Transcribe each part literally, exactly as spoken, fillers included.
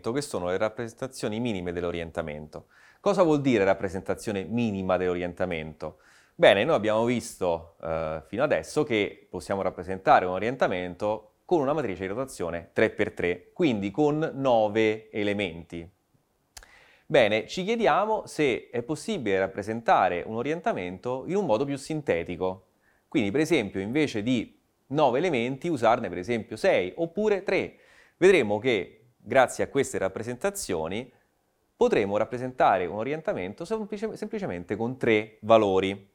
dell'orientamento, che sono le rappresentazioni minime dell'orientamento. Cosa vuol dire rappresentazione minima dell'orientamento? Bene, noi abbiamo visto eh, fino adesso che possiamo rappresentare un orientamento con una matrice di rotazione tre per tre, quindi con nove elementi. Bene, ci chiediamo se è possibile rappresentare un orientamento in un modo più sintetico. Quindi, per esempio, invece di nove elementi, usarne per esempio sei oppure tre. Vedremo che, grazie a queste rappresentazioni, potremo rappresentare un orientamento semplice, semplicemente con tre valori.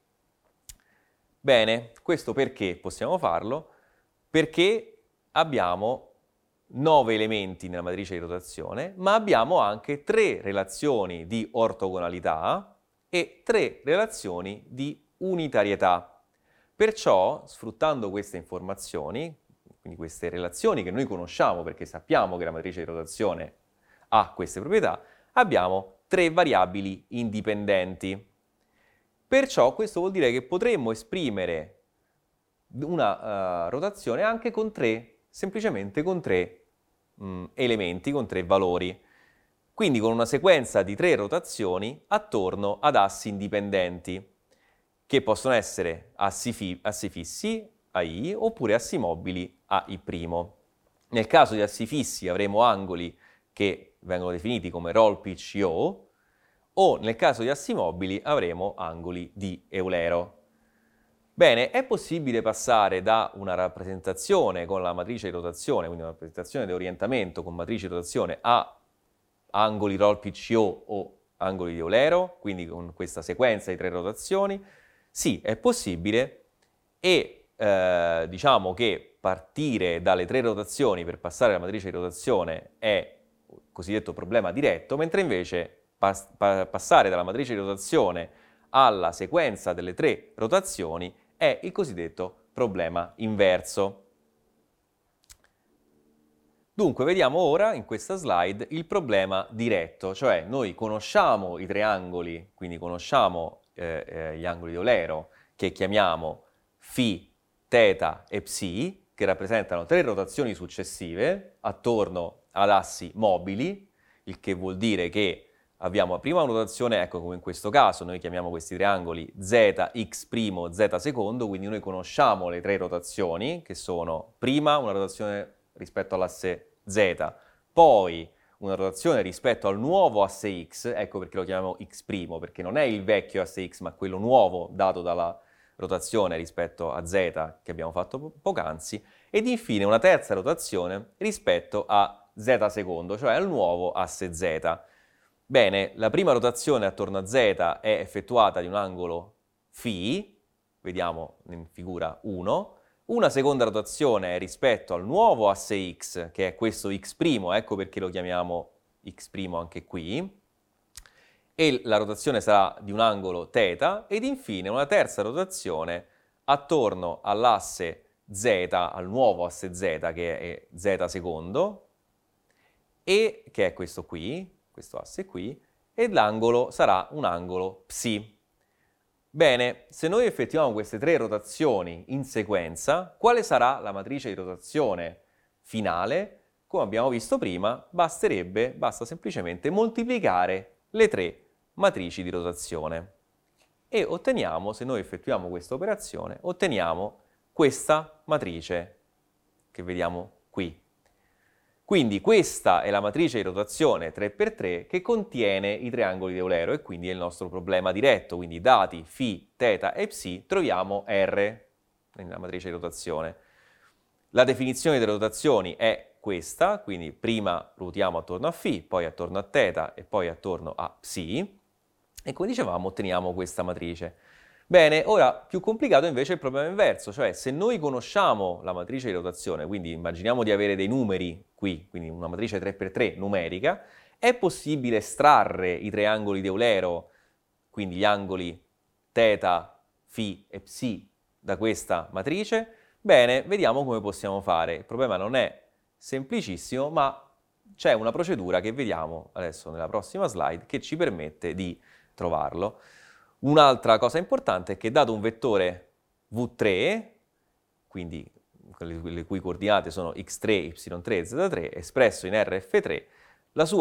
Bene, questo perché possiamo farlo? Perché abbiamo nove elementi nella matrice di rotazione, ma abbiamo anche tre relazioni di ortogonalità e tre relazioni di unitarietà. Perciò, sfruttando queste informazioni, quindi queste relazioni che noi conosciamo perché sappiamo che la matrice di rotazione ha queste proprietà, abbiamo tre variabili indipendenti. Perciò questo vuol dire che potremmo esprimere una uh, rotazione anche con tre, semplicemente con tre mh, elementi, con tre valori. Quindi con una sequenza di tre rotazioni attorno ad assi indipendenti, che possono essere assi, fi assi fissi, A I, oppure assi mobili, A I'. Nel caso di assi fissi avremo angoli che vengono definiti come roll pitch yaw, o nel caso di assi mobili avremo angoli di Eulero. Bene, è possibile passare da una rappresentazione con la matrice di rotazione, quindi una rappresentazione di orientamento con matrice di rotazione, a angoli roll pitch yaw o angoli di Eulero, quindi con questa sequenza di tre rotazioni? Sì, è possibile, e eh, diciamo che partire dalle tre rotazioni per passare alla matrice di rotazione è il cosiddetto problema diretto, mentre invece Pas pa passare dalla matrice di rotazione alla sequenza delle tre rotazioni è il cosiddetto problema inverso. Dunque, vediamo ora in questa slide il problema diretto, cioè noi conosciamo i triangoli, quindi conosciamo eh, eh, gli angoli di Eulero che chiamiamo Φ, θ e Ψ, che rappresentano tre rotazioni successive attorno ad assi mobili, il che vuol dire che abbiamo prima una rotazione, ecco come in questo caso, noi chiamiamo questi triangoli z, x', z secondo, quindi noi conosciamo le tre rotazioni, che sono prima una rotazione rispetto all'asse z, poi una rotazione rispetto al nuovo asse x, ecco perché lo chiamiamo x', perché non è il vecchio asse x, ma quello nuovo dato dalla rotazione rispetto a z che abbiamo fatto po poc'anzi, ed infine una terza rotazione rispetto a z secondo, cioè al nuovo asse z. Bene, la prima rotazione attorno a z è effettuata di un angolo Φ, vediamo in figura uno, una seconda rotazione è rispetto al nuovo asse x, che è questo x', ecco perché lo chiamiamo x' anche qui, e la rotazione sarà di un angolo θ, ed infine una terza rotazione attorno all'asse z, al nuovo asse z, che è z secondo, e che è questo qui, questo asse qui, e l'angolo sarà un angolo Ψ. Bene, se noi effettuiamo queste tre rotazioni in sequenza, quale sarà la matrice di rotazione finale? Come abbiamo visto prima, basterebbe, basta semplicemente moltiplicare le tre matrici di rotazione. E otteniamo, se noi effettuiamo questa operazione, otteniamo questa matrice che vediamo qui. Quindi questa è la matrice di rotazione tre per tre che contiene i triangoli di Eulero e quindi è il nostro problema diretto. Quindi dati Φ, θ e Ψ troviamo R nella matrice di rotazione. La definizione delle rotazioni è questa, quindi prima ruotiamo attorno a Φ, poi attorno a θ e poi attorno a Ψ, e come dicevamo otteniamo questa matrice. Bene, ora più complicato invece è il problema inverso, cioè se noi conosciamo la matrice di rotazione, quindi immaginiamo di avere dei numeri qui, quindi una matrice tre per tre numerica, è possibile estrarre i triangoli di Eulero, quindi gli angoli θ, Φ e Ψ da questa matrice? Bene, vediamo come possiamo fare. Il problema non è semplicissimo, ma c'è una procedura che vediamo adesso nella prossima slide che ci permette di trovarlo. Un'altra cosa importante è che dato un vettore V tre, quindi le cui coordinate sono x tre, y tre e z tre, espresso in R F tre, la sua